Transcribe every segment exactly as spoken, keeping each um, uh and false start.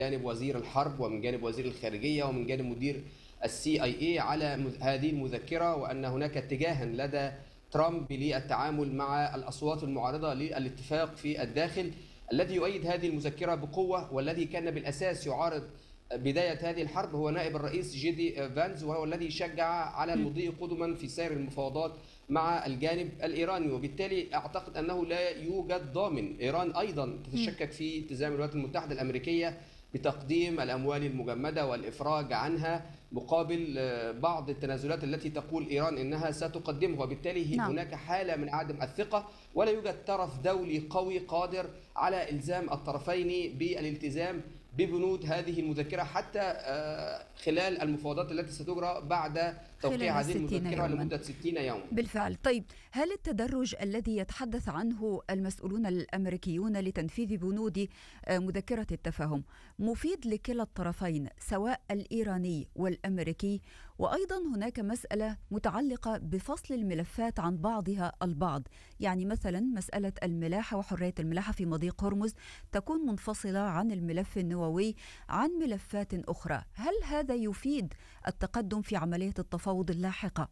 جانب وزير الحرب ومن جانب وزير الخارجية ومن جانب مدير السي اي اي على هذه المذكرة، وأن هناك اتجاها لدى ترامب للتعامل مع الأصوات المعارضة للاتفاق في الداخل الذي يؤيد هذه المذكرة بقوة، والذي كان بالأساس يعارض بداية هذه الحرب هو نائب الرئيس جي دي فانز، وهو الذي شجع على المضي قدما في سير المفاوضات مع الجانب الإيراني. وبالتالي أعتقد أنه لا يوجد ضامن. إيران أيضا تتشكك في التزام الولايات المتحدة الأمريكية بتقديم الأموال المجمدة والإفراج عنها مقابل بعض التنازلات التي تقول إيران إنها ستقدمها، وبالتالي نعم. هناك حالة من عدم الثقة، ولا يوجد طرف دولي قوي قادر على إلزام الطرفين بالالتزام ببنود هذه المذكرة حتى خلال المفاوضات التي ستجرى بعد توقيع هذه المذكرة لمدة ستين يوما. بالفعل. طيب، هل التدرج الذي يتحدث عنه المسؤولون الأمريكيون لتنفيذ بنود مذكرة التفاهم مفيد لكلا الطرفين سواء الإيراني والأمريكي؟ وأيضا هناك مسألة متعلقة بفصل الملفات عن بعضها البعض، يعني مثلا مسألة الملاحة وحرية الملاحة في مضيق هرمز تكون منفصلة عن الملف النووي عن ملفات أخرى. هل هذا يفيد التقدم في عملية التفاوض اللاحقة؟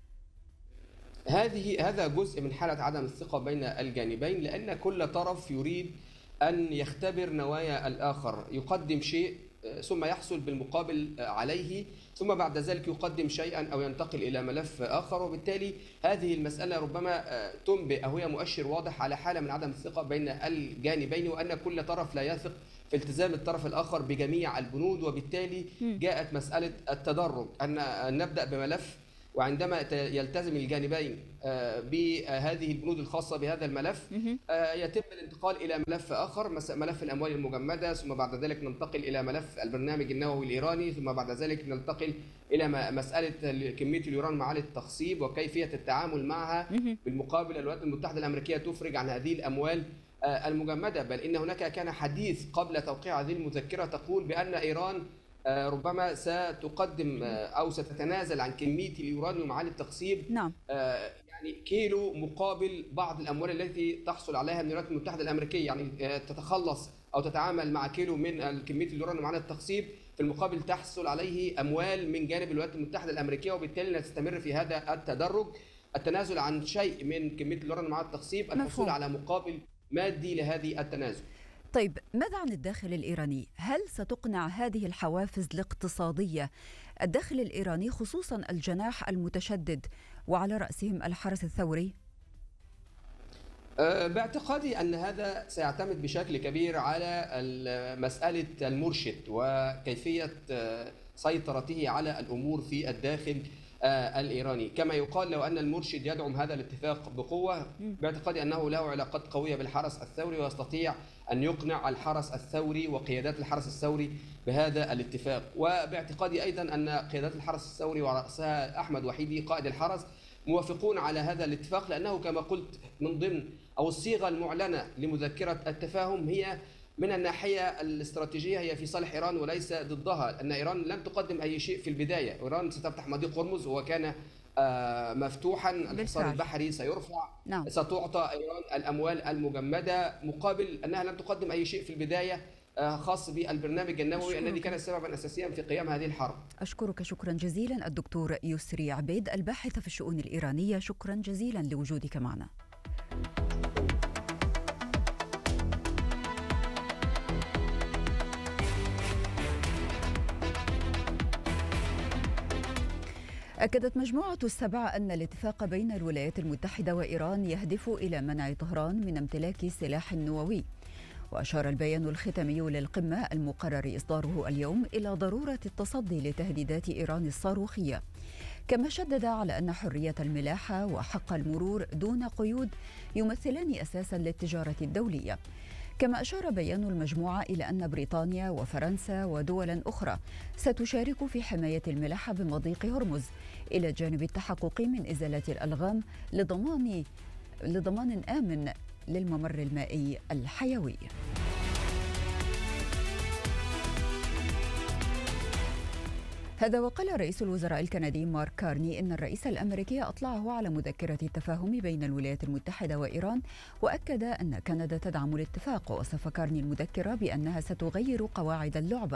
هذه هذا جزء من حالة عدم الثقة بين الجانبين، لأن كل طرف يريد أن يختبر نوايا الآخر، يقدم شيء ثم يحصل بالمقابل عليه، ثم بعد ذلك يقدم شيئا أو ينتقل إلى ملف آخر. وبالتالي هذه المسألة ربما تنبئ أو هي مؤشر واضح على حالة من عدم الثقة بين الجانبين، وأن كل طرف لا يثق في التزام الطرف الآخر بجميع البنود. وبالتالي جاءت مسألة التدرج، أن نبدأ بملف، وعندما يلتزم الجانبين بهذه البنود الخاصة بهذا الملف يتم الانتقال إلى ملف آخر، ملف الأموال المجمدة، ثم بعد ذلك ننتقل إلى ملف البرنامج النووي الإيراني، ثم بعد ذلك ننتقل إلى مسألة كمية اليوران معالي التخصيب وكيفية التعامل معها. بالمقابل الولايات المتحدة الأمريكية تفرج عن هذه الأموال المجمدة، بل إن هناك كان حديث قبل توقيع هذه المذكرة تقول بأن إيران ربما ستقدم أو ستتنازل عن كمية اليورانيوم عالي التخصيب نعم. يعني كيلو مقابل بعض الأموال التي تحصل عليها من الولايات المتحدة الأمريكية، يعني تتخلص أو تتعامل مع كيلو من كمية اليورانيوم عالي التخصيب، في المقابل تحصل عليه أموال من جانب الولايات المتحدة الأمريكية. وبالتالي نستمر في هذا التدرج، التنازل عن شيء من كمية اليورانيوم عالي التخصيب، الحصول على مقابل مادي لهذه التنازل. طيب، ماذا عن الداخل الإيراني؟ هل ستقنع هذه الحوافز الاقتصادية الداخل الإيراني، خصوصا الجناح المتشدد وعلى رأسهم الحرس الثوري؟ باعتقادي أن هذا سيعتمد بشكل كبير على مسألة المرشد وكيفية سيطرته على الأمور في الداخل الإيراني. كما يقال لو أن المرشد يدعم هذا الاتفاق بقوة، باعتقادي أنه له علاقات قوية بالحرس الثوري ويستطيع أن يقنع الحرس الثوري وقيادات الحرس الثوري بهذا الاتفاق. وباعتقادي أيضا أن قيادات الحرس الثوري ورأسها أحمد وحيدي قائد الحرس موافقون على هذا الاتفاق، لأنه كما قلت من ضمن أو الصيغة المعلنة لمذكرة التفاهم هي من الناحية الاستراتيجية هي في صالح إيران وليس ضدها، أن إيران لم تقدم أي شيء في البداية. إيران ستفتح مضيق هرمز وكان مفتوحا، الحصار البحري سيرفع، نعم. ستعطى إيران الأموال المجمدة مقابل أنها لم تقدم أي شيء في البداية خاص بالبرنامج النووي الذي كان سببا أساسيا في قيام هذه الحرب. أشكرك شكرا جزيلا الدكتور يسري عبيد الباحث في الشؤون الإيرانية، شكرا جزيلا لوجودك معنا. أكدت مجموعة السبع أن الاتفاق بين الولايات المتحدة وإيران يهدف إلى منع طهران من امتلاك سلاح نووي. وأشار البيان الختامي للقمة المقرر إصداره اليوم إلى ضرورة التصدي لتهديدات إيران الصاروخية، كما شدد على أن حرية الملاحة وحق المرور دون قيود يمثلان أساسا للتجارة الدولية. كما أشار بيان المجموعة إلى أن بريطانيا وفرنسا ودول أخرى ستشارك في حماية الملاحة بمضيق هرمز، إلى جانب التحقق من إزالة الألغام لضمان لضمان آمن للممر المائي الحيوي. هذا وقال رئيس الوزراء الكندي مارك كارني إن الرئيس الأمريكي أطلعه على مذكرة التفاهم بين الولايات المتحدة وإيران، وأكد أن كندا تدعم الاتفاق. ووصف كارني المذكرة بأنها ستغير قواعد اللعبة